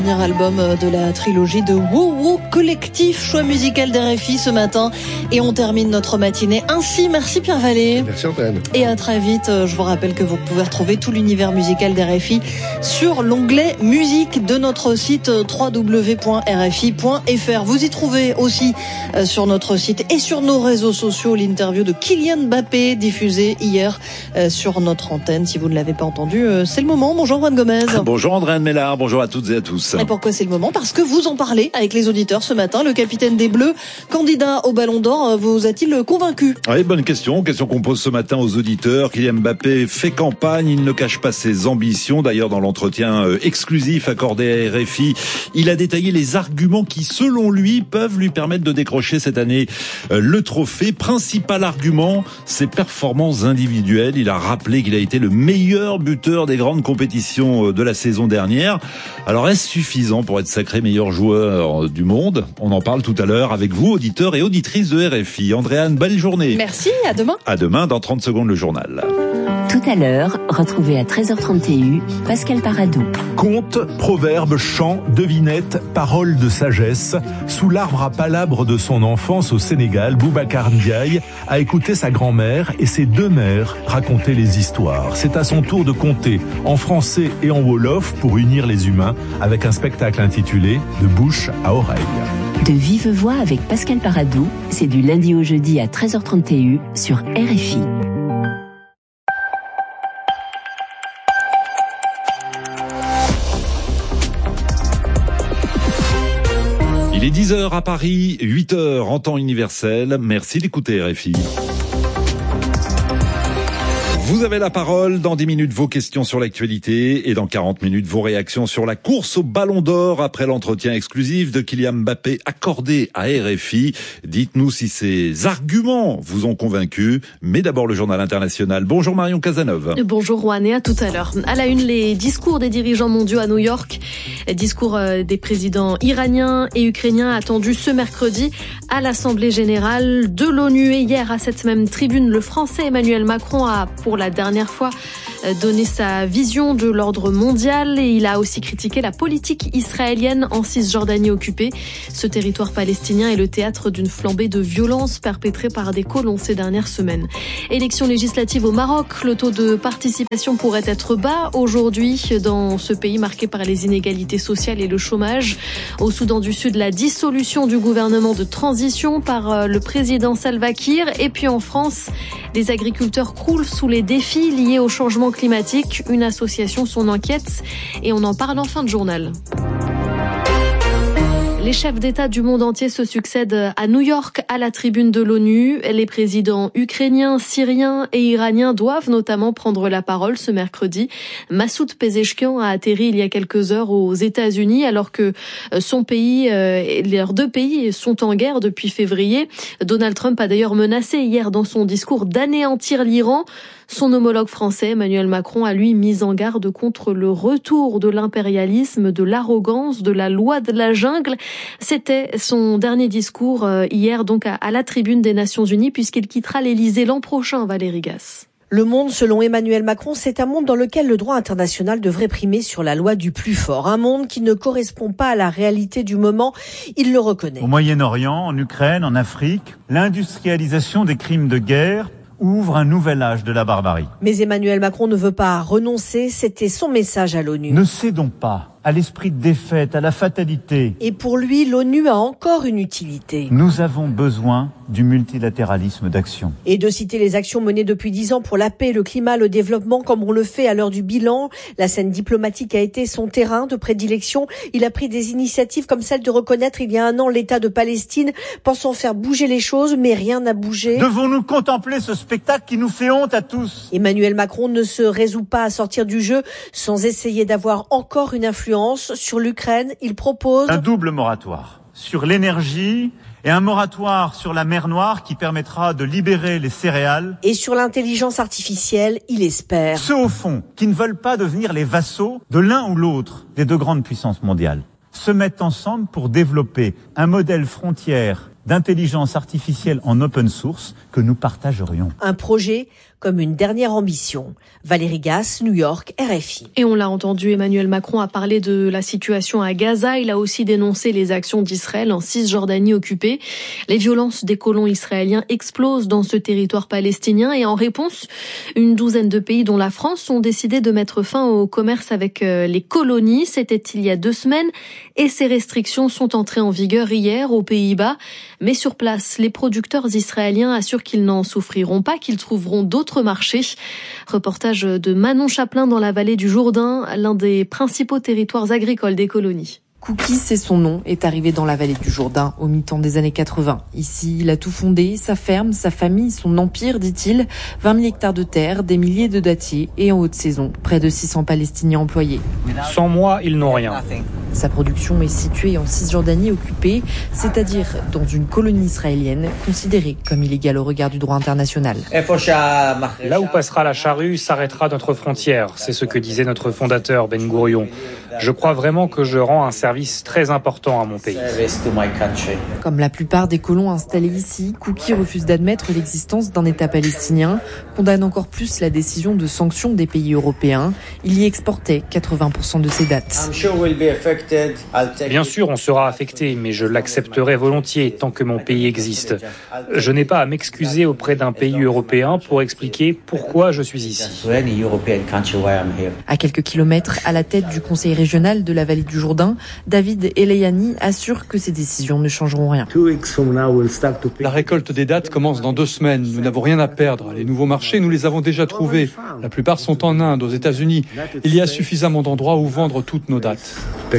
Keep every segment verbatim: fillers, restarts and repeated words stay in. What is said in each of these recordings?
Dernier album de la trilogie de Woo Woo Collectif, choix musical d'R F I ce matin. Et on termine notre matinée ainsi. Merci Pierre Vallée. Merci Antoine. Et à très vite. Je vous rappelle que vous pouvez retrouver tout l'univers musical d'R F I sur l'onglet musique de notre site w w w point r f i point f r. Vous y trouvez aussi sur notre site et sur nos réseaux sociaux l'interview de Kylian Mbappé diffusée hier sur notre antenne. Si vous ne l'avez pas entendu, c'est le moment. Bonjour Juan Gomez. Bonjour Andréane Mélard, bonjour à toutes et à tous. Et pourquoi c'est le moment? Parce que vous en parlez avec les auditeurs ce matin. Le capitaine des Bleus, candidat au Ballon d'Or, vous a-t-il convaincu? Oui, bonne question. Question qu'on pose ce matin aux auditeurs. Kylian Mbappé fait campagne, il ne cache pas ses ambitions. D'ailleurs, dans l'entretien exclusif accordé à R F I, il a détaillé les arguments qui, selon lui, peuvent lui permettre de décrocher cette année le trophée. Principal argument, ses performances individuelles. Il a rappelé qu'il a été le meilleur buteur des grandes compétitions de la saison dernière. Alors, est-ce suffisant pour être sacré meilleur joueur du monde? On en parle tout à l'heure avec vous, auditeurs et auditrices de R F I. Andréane, belle journée. Merci, à demain. À demain, dans trente secondes, le journal. Tout à l'heure, retrouvez à treize heures trente et un Pascal Paradou. Contes, proverbes, chants, devinettes, paroles de sagesse. Sous l'arbre à palabres de son enfance au Sénégal, Boubacar Ndiaye a écouté sa grand-mère et ses deux mères raconter les histoires. C'est à son tour de conter en français et en wolof pour unir les humains avec un spectacle intitulé « De bouche à oreille ». De vive voix avec Pascal Paradou, c'est du lundi au jeudi à treize heures trente et un sur R F I. Il est dix heures à Paris, huit heures en temps universel. Merci d'écouter R F I. Vous avez la parole. Dans dix minutes, vos questions sur l'actualité et dans quarante minutes, vos réactions sur la course au Ballon d'Or après l'entretien exclusif de Kylian Mbappé accordé à R F I. Dites-nous si ces arguments vous ont convaincu. Mais d'abord, le journal international. Bonjour Marion Cazeneuve. Bonjour Juan et à tout à l'heure. À la une, les discours des dirigeants mondiaux à New York. Discours des présidents iraniens et ukrainiens attendus ce mercredi à l'Assemblée générale de l'ONU. Et hier, à cette même tribune, le Français Emmanuel Macron a, pour la dernière fois, donné sa vision de l'ordre mondial et il a aussi critiqué la politique israélienne en Cisjordanie occupée. Ce territoire palestinien est le théâtre d'une flambée de violences perpétrées par des colons ces dernières semaines. Élections législatives au Maroc, le taux de participation pourrait être bas aujourd'hui dans ce pays marqué par les inégalités sociales et le chômage. Au Soudan du Sud, la dissolution du gouvernement de transition par le président Salva Kiir. Et puis en France, les agriculteurs croulent sous les défis liés au changement climatique. Une association s'en inquiète et on en parle en fin de journal. Les chefs d'État du monde entier se succèdent à New York, à la tribune de l'ONU. Les présidents ukrainiens, syriens et iraniens doivent notamment prendre la parole ce mercredi. Massoud Pezeshkian a atterri il y a quelques heures aux États-Unis alors que son pays, euh, leurs deux pays sont en guerre depuis février. Donald Trump a d'ailleurs menacé hier dans son discours d'anéantir l'Iran. Son homologue français, Emmanuel Macron, a lui mis en garde contre le retour de l'impérialisme, de l'arrogance, de la loi de la jungle. C'était son dernier discours hier donc à la tribune des Nations Unies puisqu'il quittera l'Élysée l'an prochain, Valérie Gasse. Le monde, selon Emmanuel Macron, c'est un monde dans lequel le droit international devrait primer sur la loi du plus fort. Un monde qui ne correspond pas à la réalité du moment, il le reconnaît. Au Moyen-Orient, en Ukraine, en Afrique, l'industrialisation des crimes de guerre ouvre un nouvel âge de la barbarie. Mais Emmanuel Macron ne veut pas renoncer, c'était son message à l'ONU. Ne cédons pas à l'esprit de défaite, à la fatalité. Et pour lui, l'ONU a encore une utilité. Nous avons besoin du multilatéralisme d'action. Et de citer les actions menées depuis dix ans pour la paix, le climat, le développement, comme on le fait à l'heure du bilan. La scène diplomatique a été son terrain de prédilection. Il a pris des initiatives comme celle de reconnaître il y a un an l'État de Palestine, pensant faire bouger les choses, mais rien n'a bougé. Devons-nous contempler ce spectacle qui nous fait honte à tous? Emmanuel Macron ne se résout pas à sortir du jeu sans essayer d'avoir encore une influence. Sur l'Ukraine, il propose un double moratoire sur l'énergie et un moratoire sur la mer Noire qui permettra de libérer les céréales. Et sur l'intelligence artificielle, il espère. Ceux au fond qui ne veulent pas devenir les vassaux de l'un ou l'autre des deux grandes puissances mondiales se mettent ensemble pour développer un modèle frontière d'intelligence artificielle en open source que nous partagerions. Un projet comme une dernière ambition. Valérie Gasse, New York, R F I. Et on l'a entendu, Emmanuel Macron a parlé de la situation à Gaza. Il a aussi dénoncé les actions d'Israël en Cisjordanie occupée. Les violences des colons israéliens explosent dans ce territoire palestinien et en réponse, une douzaine de pays dont la France ont décidé de mettre fin au commerce avec les colonies. C'était il y a deux semaines et ces restrictions sont entrées en vigueur hier aux Pays-Bas. Mais sur place, les producteurs israéliens assurent qu'ils n'en souffriront pas, qu'ils trouveront d'autres marchés. Reportage de Manon Chaplin dans la vallée du Jourdain, l'un des principaux territoires agricoles des colonies. Cookie, c'est son nom, est arrivé dans la vallée du Jourdain au mi-temps des années quatre-vingts. Ici, il a tout fondé, sa ferme, sa famille, son empire, dit-il. vingt mille hectares de terre, des milliers de dattiers et en haute saison, près de six cents Palestiniens employés. Sans moi, ils n'ont rien. Sa production est située en Cisjordanie occupée, c'est-à-dire dans une colonie israélienne considérée comme illégale au regard du droit international. Là où passera la charrue, s'arrêtera notre frontière. C'est ce que disait notre fondateur Ben Gourion. Je crois vraiment que je rends un service très important à mon pays. Comme la plupart des colons installés ici, Cookie refuse d'admettre l'existence d'un État palestinien, condamne encore plus la décision de sanction des pays européens. Il y exportait quatre-vingts pour cent de ses dattes. Bien sûr, on sera affecté, mais je l'accepterai volontiers tant que mon pays existe. Je n'ai pas à m'excuser auprès d'un pays européen pour expliquer pourquoi je suis ici. À quelques kilomètres, à la tête du conseil régional de la vallée du Jourdain, David Eleyani assure que ces décisions ne changeront rien. La récolte des dattes commence dans deux semaines. Nous n'avons rien à perdre. Les nouveaux marchés, nous les avons déjà trouvés. La plupart sont en Inde, aux États-Unis. Il y a suffisamment d'endroits où vendre toutes nos dattes.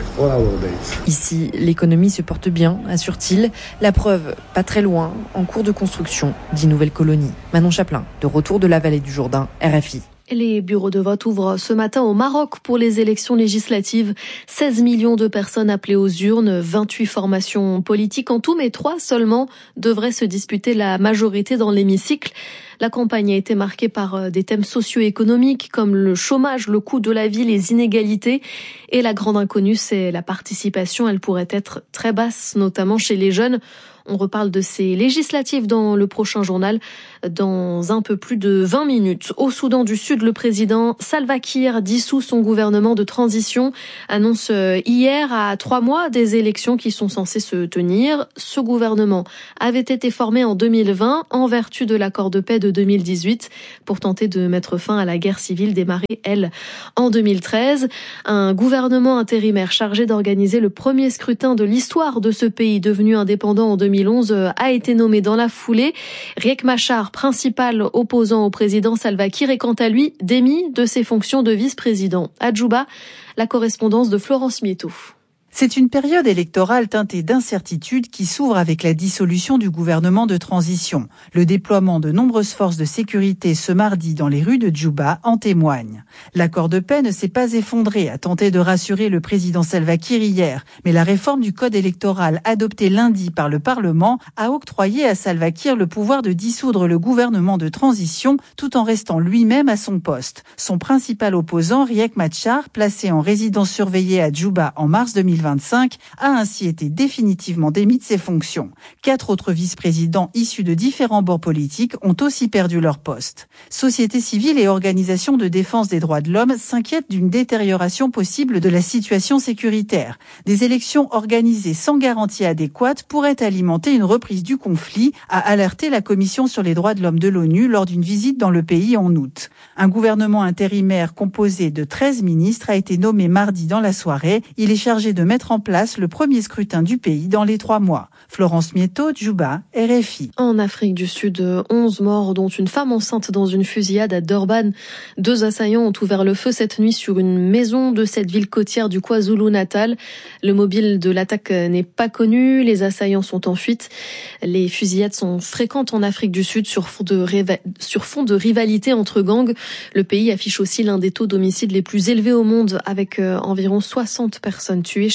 Ici, l'économie se porte bien, assure-t-il. La preuve, pas très loin, en cours de construction, dix nouvelles colonies. Manon Chaplin, de retour de la vallée du Jourdain, R F I. Les bureaux de vote ouvrent ce matin au Maroc pour les élections législatives. seize millions de personnes appelées aux urnes, vingt-huit formations politiques en tout, mais trois seulement devraient se disputer la majorité dans l'hémicycle. La campagne a été marquée par des thèmes socio-économiques comme le chômage, le coût de la vie, les inégalités. Et la grande inconnue, c'est la participation. Elle pourrait être très basse, notamment chez les jeunes. On reparle de ces législatives dans le prochain journal, dans un peu plus de vingt minutes. Au Soudan du Sud, le président Salva Kiir dissout son gouvernement de transition, annonce hier à trois mois des élections qui sont censées se tenir. Ce gouvernement avait été formé en deux mille vingt en vertu de l'accord de paix de deux mille dix-huit pour tenter de mettre fin à la guerre civile démarrée, elle, en deux mille treize. Un gouvernement intérimaire chargé d'organiser le premier scrutin de l'histoire de ce pays devenu indépendant en deux mille onze a été nommé dans la foulée. Riek Machar, principal opposant au président Salva Kiir, est quant à lui démis de ses fonctions de vice-président. À Djouba, la correspondance de Florence Mieto. C'est une période électorale teintée d'incertitude qui s'ouvre avec la dissolution du gouvernement de transition. Le déploiement de nombreuses forces de sécurité ce mardi dans les rues de Djouba en témoigne. L'accord de paix ne s'est pas effondré, a tenté de rassurer le président Salva Kiir hier, mais la réforme du code électoral adoptée lundi par le Parlement a octroyé à Salva Kiir le pouvoir de dissoudre le gouvernement de transition tout en restant lui-même à son poste. Son principal opposant, Riek Machar, placé en résidence surveillée à Djouba en mars deux mille vingt-cinq, a ainsi été définitivement démis de ses fonctions. Quatre autres vice-présidents issus de différents bords politiques ont aussi perdu leur poste. Société civile et organisations de défense des droits de l'homme s'inquiètent d'une détérioration possible de la situation sécuritaire. Des élections organisées sans garantie adéquate pourraient alimenter une reprise du conflit, a alerté la Commission sur les droits de l'homme de l'ONU lors d'une visite dans le pays en août. Un gouvernement intérimaire composé de treize ministres a été nommé mardi dans la soirée. Il est chargé de mettre en place le premier scrutin du pays dans les trois mois. Florence Mieto, Djouba, R F I. En Afrique du Sud, onze morts, dont une femme enceinte dans une fusillade à Durban. Deux assaillants ont ouvert le feu cette nuit sur une maison de cette ville côtière du KwaZulu-Natal. Le mobile de l'attaque n'est pas connu. Les assaillants sont en fuite. Les fusillades sont fréquentes en Afrique du Sud sur fond de, riva- sur fond de rivalité entre gangs. Le pays affiche aussi l'un des taux d'homicide les plus élevés au monde, avec environ soixante personnes tuées chaque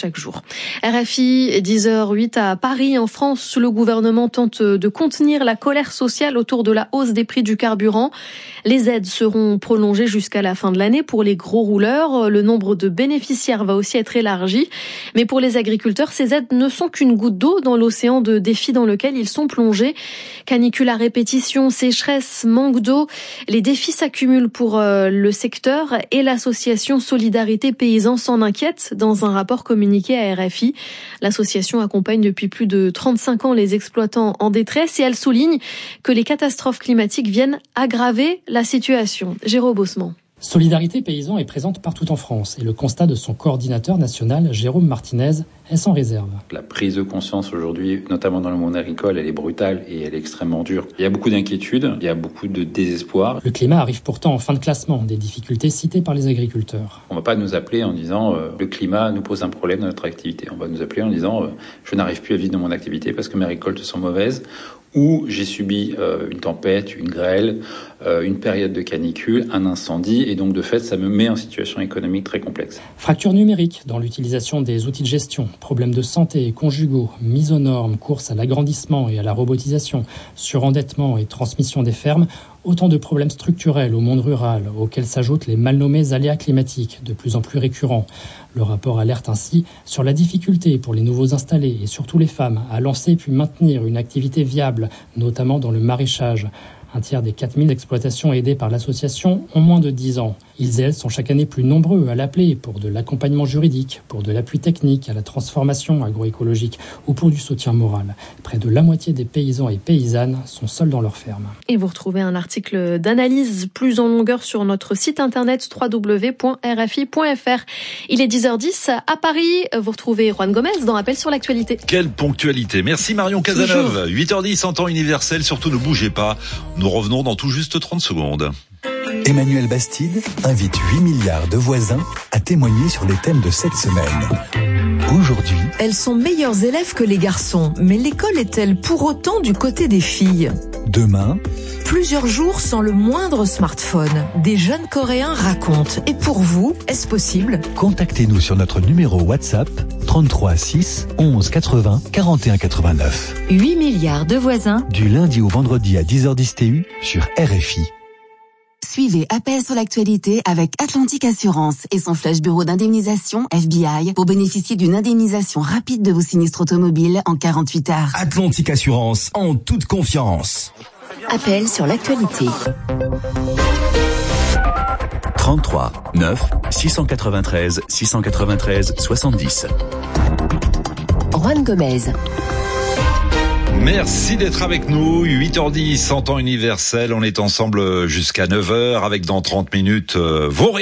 chaque jour. R F I, dix heures zéro huit à Paris, en France, le gouvernement tente de contenir la colère sociale autour de la hausse des prix du carburant. Les aides seront prolongées jusqu'à la fin de l'année pour les gros rouleurs. Le nombre de bénéficiaires va aussi être élargi. Mais pour les agriculteurs, ces aides ne sont qu'une goutte d'eau dans l'océan de défis dans lequel ils sont plongés. Canicule à répétition, sécheresse, manque d'eau. Les défis s'accumulent pour le secteur et l'association Solidarité Paysans s'en inquiète dans un rapport communiqué à R F I. L'association accompagne depuis plus de trente-cinq ans les exploitants en détresse et elle souligne que les catastrophes climatiques viennent aggraver la situation. Jérôme Bosman. Solidarité Paysans est présente partout en France et le constat de son coordinateur national, Jérôme Martinez, est sans réserve. La prise de conscience aujourd'hui, notamment dans le monde agricole, elle est brutale et elle est extrêmement dure. Il y a beaucoup d'inquiétudes, il y a beaucoup de désespoir. Le climat arrive pourtant en fin de classement, des difficultés citées par les agriculteurs. On ne va pas nous appeler en disant euh, le climat nous pose un problème dans notre activité. On va nous appeler en disant euh, je n'arrive plus à vivre dans mon activité parce que mes récoltes sont mauvaises, ou j'ai subi euh, une tempête, une grêle, euh, une période de canicule, un incendie, et donc de fait, ça me met en situation économique très complexe. Fracture numérique dans l'utilisation des outils de gestion, problèmes de santé et conjugaux, mise aux normes, course à l'agrandissement et à la robotisation, surendettement et transmission des fermes, autant de problèmes structurels au monde rural, auxquels s'ajoutent les mal nommés aléas climatiques, de plus en plus récurrents. Le rapport alerte ainsi sur la difficulté pour les nouveaux installés et surtout les femmes à lancer puis maintenir une activité viable, notamment dans le maraîchage. Un tiers des quatre mille exploitations aidées par l'association ont moins de dix ans. Ils et elles sont chaque année plus nombreux à l'appeler pour de l'accompagnement juridique, pour de l'appui technique à la transformation agroécologique ou pour du soutien moral. Près de la moitié des paysans et paysannes sont seuls dans leur ferme. Et vous retrouvez un article d'analyse plus en longueur sur notre site internet w w w point r f i point f r. Il est dix heures dix à Paris. Vous retrouvez Juan Gomez dans Appel sur l'actualité. Quelle ponctualité. Merci Marion Cazeneuve. huit heures dix en temps universel. Surtout ne bougez pas. Nous revenons dans tout juste trente secondes. Emmanuel Bastide invite huit milliards de voisins à témoigner sur les thèmes de cette semaine. Aujourd'hui, elles sont meilleures élèves que les garçons, mais l'école est-elle pour autant du côté des filles ? Demain, plusieurs jours sans le moindre smartphone. Des jeunes Coréens racontent. Et pour vous, est-ce possible ? Contactez-nous sur notre numéro WhatsApp trente-trois six onze quatre-vingts quarante et un quatre-vingt-neuf. huit milliards de voisins. Du lundi au vendredi à dix heures dix T U sur R F I. Suivez Appel sur l'actualité avec Atlantique Assurance et son flash bureau d'indemnisation F B I pour bénéficier d'une indemnisation rapide de vos sinistres automobiles en quarante-huit heures. Atlantique Assurance, en toute confiance. Appel sur l'actualité. trente-trois neuf six cent quatre-vingt-treize six cent quatre-vingt-treize soixante-dix. Juan Gomez. Merci d'être avec nous. huit heures dix en temps universel. On est ensemble jusqu'à neuf heures avec dans trente minutes vos